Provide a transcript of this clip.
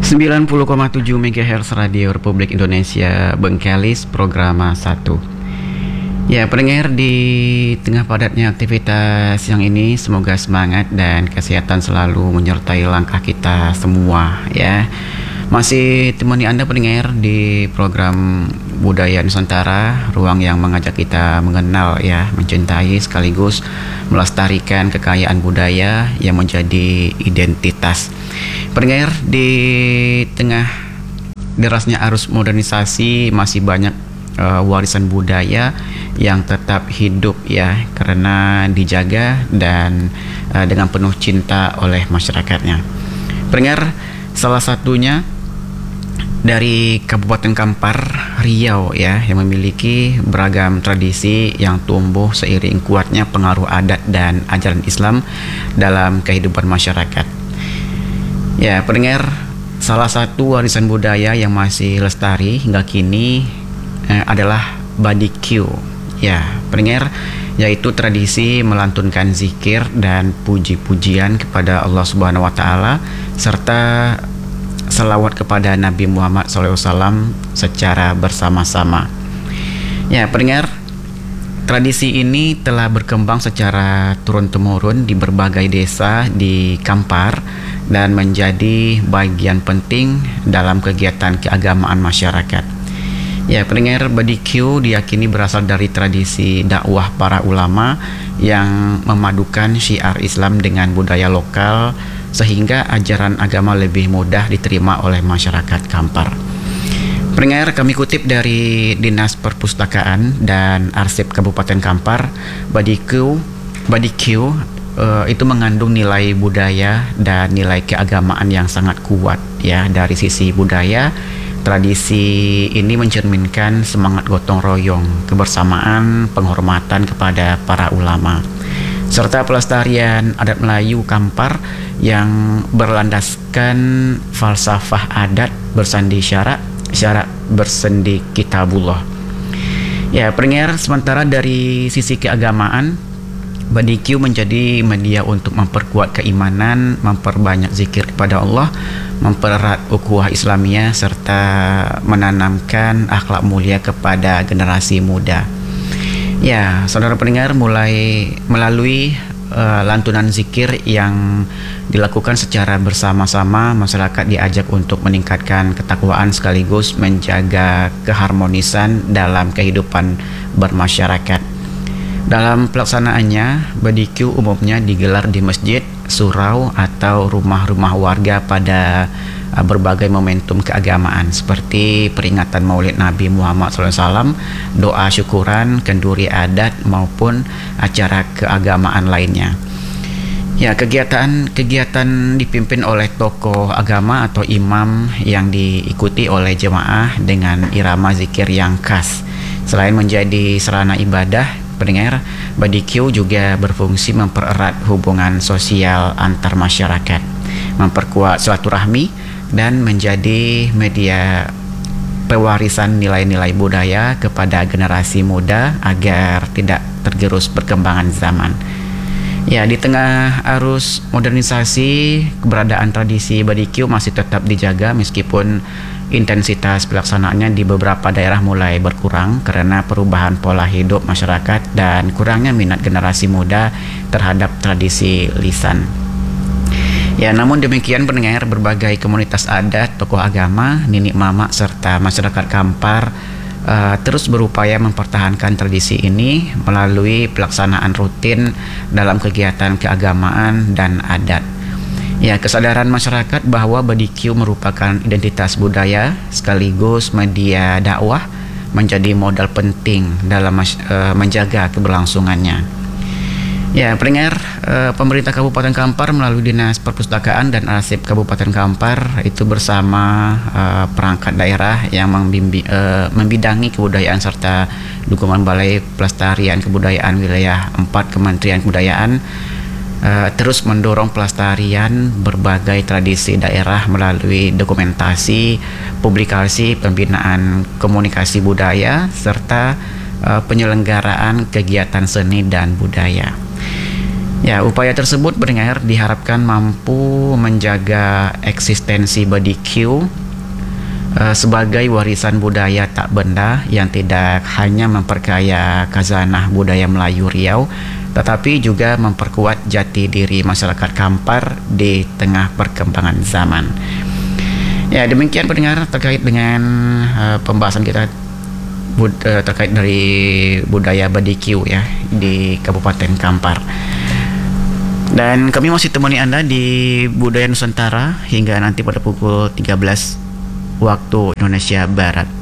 90,7 MHz Radio Republik Indonesia Bengkelis Programa 1. Ya, pendengar, di tengah padatnya aktivitas yang ini, semoga semangat dan kesehatan selalu menyertai langkah kita semua ya. Masih temani Anda pendengar di program Budaya Nusantara, ruang yang mengajak kita mengenal ya, mencintai sekaligus melestarikan kekayaan budaya yang menjadi identitas. Pendengar, di tengah derasnya arus modernisasi masih banyak warisan budaya yang tetap hidup ya, karena dijaga dan dengan penuh cinta oleh masyarakatnya. Pendengar, salah satunya dari Kabupaten Kampar, Riau ya, yang memiliki beragam tradisi yang tumbuh seiring kuatnya pengaruh adat dan ajaran Islam dalam kehidupan masyarakat. Ya, pendengar, salah satu warisan budaya yang masih lestari hingga kini adalah Badikiu. Ya, pendengar, yaitu tradisi melantunkan zikir dan puji-pujian kepada Allah Subhanahu wa taala serta selawat kepada Nabi Muhammad SAW secara bersama-sama. Ya, pendengar, tradisi ini telah berkembang secara turun-temurun di berbagai desa di Kampar dan menjadi bagian penting dalam kegiatan keagamaan masyarakat. Ya, pendengar, Badikiu diyakini berasal dari tradisi dakwah para ulama yang memadukan syiar Islam dengan budaya lokal sehingga ajaran agama lebih mudah diterima oleh masyarakat Kampar. Pendengar, kami kutip dari Dinas Perpustakaan dan Arsip Kabupaten Kampar, Badikiu itu mengandung nilai budaya dan nilai keagamaan yang sangat kuat ya. Dari sisi budaya, tradisi ini mencerminkan semangat gotong royong, kebersamaan, penghormatan kepada para ulama, serta pelestarian adat Melayu Kampar yang berlandaskan falsafah adat bersandi syarak bersendi kitabullah. Ya, pendengar, sementara dari sisi keagamaan, Badikiu menjadi media untuk memperkuat keimanan, memperbanyak zikir kepada Allah, mempererat ukhuwah Islamiyah serta menanamkan akhlak mulia kepada generasi muda. Ya, saudara pendengar, melalui lantunan zikir yang dilakukan secara bersama-sama, masyarakat diajak untuk meningkatkan ketakwaan sekaligus menjaga keharmonisan dalam kehidupan bermasyarakat. Dalam pelaksanaannya, Badikiu umumnya digelar di masjid, surau, atau rumah-rumah warga pada berbagai momentum keagamaan seperti peringatan Maulid Nabi Muhammad SAW, doa syukuran, kenduri adat, maupun acara keagamaan lainnya. Ya, kegiatan dipimpin oleh tokoh agama atau imam yang diikuti oleh jemaah dengan irama zikir yang khas. Selain menjadi sarana ibadah, pendengar, Badikiu juga berfungsi mempererat hubungan sosial antar masyarakat, memperkuat silaturahmi, dan menjadi media pewarisan nilai-nilai budaya kepada generasi muda agar tidak tergerus perkembangan zaman. Ya, di tengah arus modernisasi, keberadaan tradisi Badikiu masih tetap dijaga meskipun intensitas pelaksanaannya di beberapa daerah mulai berkurang karena perubahan pola hidup masyarakat dan kurangnya minat generasi muda terhadap tradisi lisan. Ya, namun demikian pendengar, berbagai komunitas adat, tokoh agama, ninik mama, serta masyarakat Kampar terus berupaya mempertahankan tradisi ini melalui pelaksanaan rutin dalam kegiatan keagamaan dan adat. Ya, kesadaran masyarakat bahwa Badikiu merupakan identitas budaya sekaligus media dakwah menjadi modal penting dalam menjaga keberlangsungannya. Ya, pendengar, pemerintah Kabupaten Kampar melalui Dinas Perpustakaan dan Arsip Kabupaten Kampar itu bersama perangkat daerah yang membidangi kebudayaan serta dukungan Balai Pelestarian Kebudayaan Wilayah 4 Kementerian Kebudayaan terus mendorong pelestarian berbagai tradisi daerah melalui dokumentasi, publikasi, pembinaan komunikasi budaya, serta penyelenggaraan kegiatan seni dan budaya. Ya, upaya tersebut pendengar diharapkan mampu menjaga eksistensi Badikiu sebagai warisan budaya tak benda yang tidak hanya memperkaya khazanah budaya Melayu Riau, tetapi juga memperkuat jati diri masyarakat Kampar di tengah perkembangan zaman. Ya, demikian pendengar terkait dengan pembahasan kita terkait dari budaya Badikiu ya di Kabupaten Kampar. Dan kami masih temani Anda di Budaya Nusantara hingga nanti pada pukul 13 waktu Indonesia Barat.